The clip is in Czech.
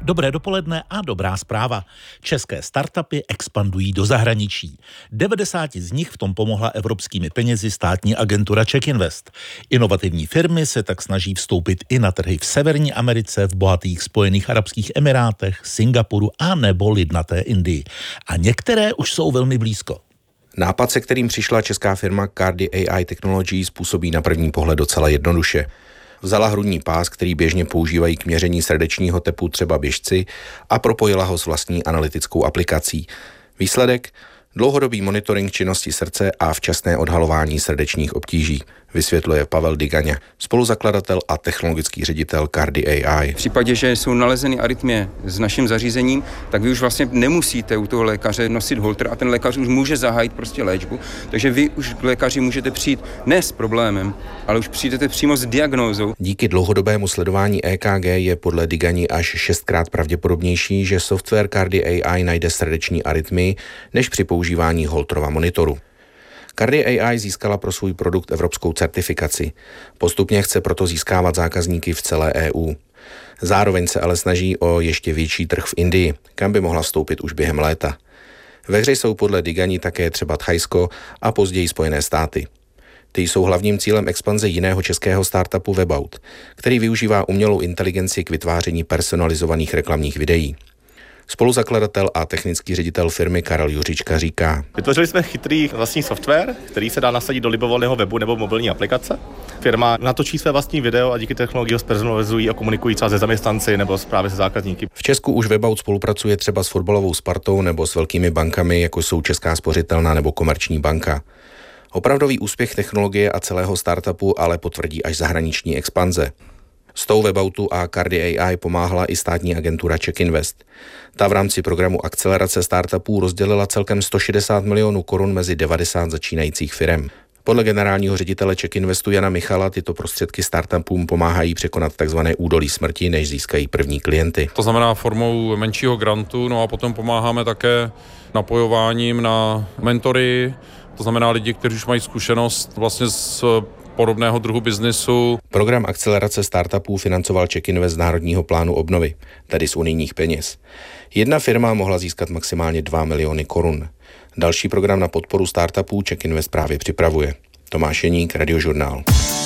Dobré dopoledne a dobrá zpráva. České startupy expandují do zahraničí. 90 z nich v tom pomohla evropskými penězi státní agentura CzechInvest. Inovativní firmy se tak snaží vstoupit i na trhy v Severní Americe, v bohatých Spojených arabských emirátech, Singapuru a nebo lidnaté Indii. A některé už jsou velmi blízko. Nápad, se kterým přišla česká firma Cardi AI Technologies, působí na první pohled docela jednoduše. Vzala hrudní pás, který běžně používají k měření srdečního tepu třeba běžci, a propojila ho s vlastní analytickou aplikací. Výsledek? Dlouhodobý monitoring činnosti srdce a včasné odhalování srdečních obtíží, vysvětluje Pavel Digaňa, spoluzakladatel a technologický ředitel Cardi AI. V případě, že jsou nalezeny arytmie s naším zařízením, tak vy už vlastně nemusíte u toho lékaře nosit holter a ten lékař už může zahájit prostě léčbu. Takže vy už k lékaři můžete přijít ne s problémem, ale už přijdete přímo s diagnózou. Díky dlouhodobému sledování EKG je podle Digani až 6krát pravděpodobnější, že software Cardi AI najde srdeční arytmii, než při používání holtrova monitoru. Cardi AI získala pro svůj produkt evropskou certifikaci. Postupně chce proto získávat zákazníky v celé EU. Zároveň se ale snaží o ještě větší trh v Indii, kam by mohla vstoupit už během léta. Ve hře jsou podle Digani také třeba Thajsko a později Spojené státy. Ty jsou hlavním cílem expanze jiného českého startupu Webout, který využívá umělou inteligenci k vytváření personalizovaných reklamních videí. Spoluzakladatel a technický ředitel firmy Karel Juřička říká: Vytvořili jsme chytrý vlastní software, který se dá nasadit do libovolného webu nebo mobilní aplikace. Firma natočí své vlastní video a díky technologii ho zpersonalizují a komunikují třeba se zaměstnanci nebo právě se zákazníky. V Česku už Webout spolupracuje třeba s fotbalovou Spartou nebo s velkými bankami, jako jsou Česká spořitelná nebo Komerční banka. Opravdový úspěch technologie a celého startupu ale potvrdí až zahraniční expanze. S tou Weboutu a Cardi AI pomáhala i státní agentura CzechInvest. Ta v rámci programu akcelerace startupů rozdělila celkem 160 milionů korun mezi 90 začínajících firem. Podle generálního ředitele CzechInvestu Jana Michala tyto prostředky startupům pomáhají překonat tzv. Údolí smrti, než získají první klienty. To znamená formou menšího grantu, no a potom pomáháme také napojováním na mentory, to znamená lidi, kteří už mají zkušenost vlastně z podobného druhu biznesu. Program akcelerace startupů financoval CzechInvest z Národního plánu obnovy, tedy z unijních peněz. Jedna firma mohla získat maximálně 2 miliony korun. Další program na podporu startupů CzechInvest právě připravuje. Tomáš Jeník, Radiožurnál.